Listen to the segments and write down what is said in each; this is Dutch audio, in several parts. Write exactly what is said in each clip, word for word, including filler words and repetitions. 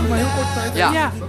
maar heel kort tijd. Ja. Ja.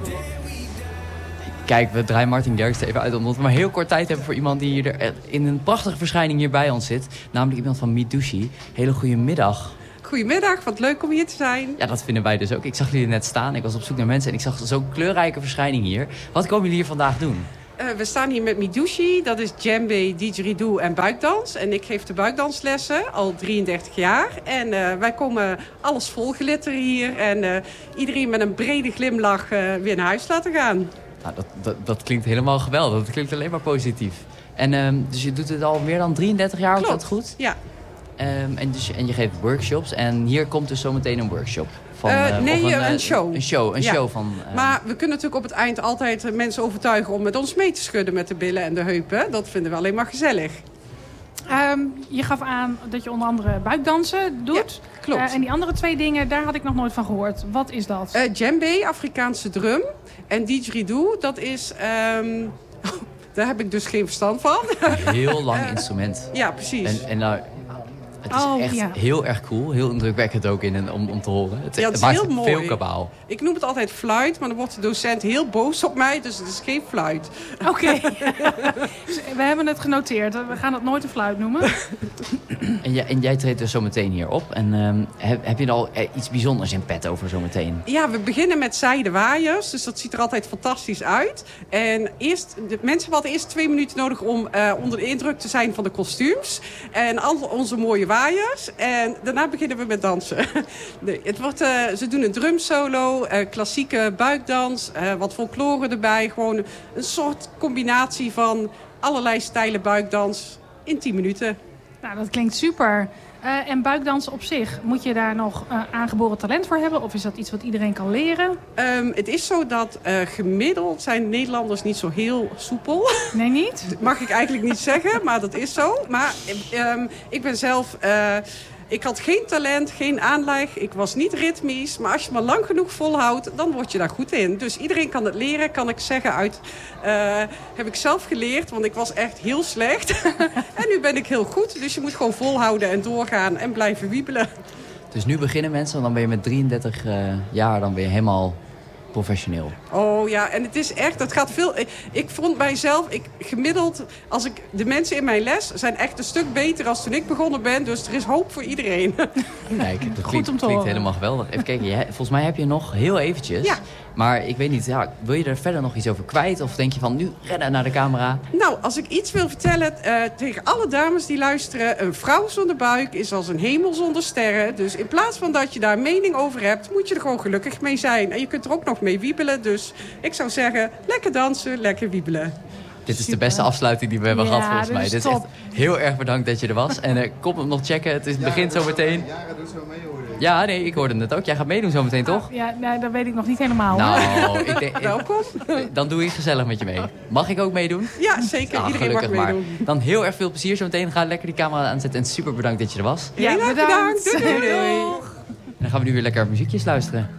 Kijk, we draaien Martin Garrix er even uit omdat we maar heel kort tijd hebben voor iemand die hier er in een prachtige verschijning hier bij ons zit. Namelijk iemand van Medushi. Hele goede middag. Goedemiddag, wat leuk om hier te zijn. Ja, dat vinden wij dus ook. Ik zag jullie net staan. Ik was op zoek naar mensen en ik zag zo'n kleurrijke verschijning hier. Wat komen jullie hier vandaag doen? Uh, we staan hier met Medushi, dat is djembe, didgeridoo en buikdans. En ik geef de buikdanslessen al drieëndertig jaar. En uh, wij komen alles vol glitteren hier. En uh, iedereen met een brede glimlach uh, weer naar huis laten gaan. Nou, dat, dat, dat klinkt helemaal geweldig. Dat klinkt alleen maar positief. En um, dus je doet het al meer dan drieëndertig jaar, is dat goed? Ja. Um, en, dus, en je geeft workshops. En hier komt dus zometeen een workshop. Van, uh, uh, nee, of een, een uh, show. Een show, een ja. show van... Uh, maar we kunnen natuurlijk op het eind altijd mensen overtuigen om met ons mee te schudden met de billen en de heupen. Dat vinden we alleen maar gezellig. Um, je gaf aan dat je onder andere buikdansen doet. Ja, klopt. Uh, en die andere twee dingen, daar had ik nog nooit van gehoord. Wat is dat? Uh, djembe, Afrikaanse drum. En didgeridoo, dat is... Um... daar heb ik dus geen verstand van. Een heel lang uh, instrument. Ja, precies. En, en nou... Het is oh, echt ja. heel erg cool. Heel indrukwekkend ook in, om, om te horen. Het, ja, het, het is maakt heel mooi. veel kabaal. Ik noem het altijd fluit, maar dan wordt de docent heel boos op mij. Dus het is geen fluit. Oké. Okay. We hebben het genoteerd. We gaan het nooit een fluit noemen. En, jij, en jij treedt dus zo meteen hier op. En um, heb, heb je al iets bijzonders in pet over zo meteen? Ja, we beginnen met zijde waaiers. Dus dat ziet er altijd fantastisch uit. En eerst, de mensen hadden eerst twee minuten nodig om uh, onder de indruk te zijn van de kostuums. En al onze mooie waaiers. En daarna beginnen we met dansen. Nee, het wordt, uh, ze doen een drumsolo, uh, klassieke buikdans, uh, wat folklore erbij. Gewoon een soort combinatie van allerlei stijlen buikdans in tien minuten. Nou, dat klinkt super. Uh, en buikdansen op zich, moet je daar nog uh, aangeboren talent voor hebben? Of is dat iets wat iedereen kan leren? Um, het is zo dat uh, gemiddeld zijn Nederlanders niet zo heel soepel. Nee, niet? Dat mag ik eigenlijk niet zeggen, maar dat is zo. Maar um, ik ben zelf... Uh, ik had geen talent, geen aanleg. Ik was niet ritmisch. Maar als je maar lang genoeg volhoudt, dan word je daar goed in. Dus iedereen kan het leren, kan ik zeggen. Uit, uh, heb ik zelf geleerd, want ik was echt heel slecht. En nu ben ik heel goed. Dus je moet gewoon volhouden en doorgaan en blijven wiebelen. Dus nu beginnen mensen, dan ben je met drieëndertig uh, jaar dan ben je helemaal professioneel. Oh ja, en het is echt, het gaat veel... Ik, ik vond mijzelf, ik, gemiddeld, als ik, de mensen in mijn les zijn echt een stuk beter als toen ik begonnen ben. Dus er is hoop voor iedereen. Kijk, dat Goed klinkt, om te klinkt horen. helemaal geweldig. Even kijken, jij, volgens mij heb je nog heel eventjes. Ja. Maar ik weet niet, ja, wil je er verder nog iets over kwijt? Of denk je van, nu rennen naar de camera? Nou, als ik iets wil vertellen uh, tegen alle dames die luisteren... een vrouw zonder buik is als een hemel zonder sterren. Dus in plaats van dat je daar een mening over hebt... moet je er gewoon gelukkig mee zijn. En je kunt er ook nog mee wiebelen. Dus ik zou zeggen, lekker dansen, lekker wiebelen. Dit is Super. de beste afsluiting die we hebben Ja, gehad volgens dit mij. is Dit is top. echt heel erg bedankt dat je er was. En uh, kom hem nog checken, het, is, het begint zo meteen. Jaren doet zo mee, hoor. Ja, nee, ik hoorde het ook. Jij gaat meedoen zo meteen, toch? Ja, nee, dat weet ik nog niet helemaal. Nou, ik denk, Welkom. dan doe ik gezellig met je mee. Mag ik ook meedoen? Ja, zeker. Ah, Iedereen mag gelukkig maar. meedoen. Dan heel erg veel plezier zo meteen. Ga lekker die camera aanzetten. En super bedankt dat je er was. Ja, Heel erg bedankt. bedankt. Doei, doei. Doeg. En dan gaan we nu weer lekker muziekjes luisteren.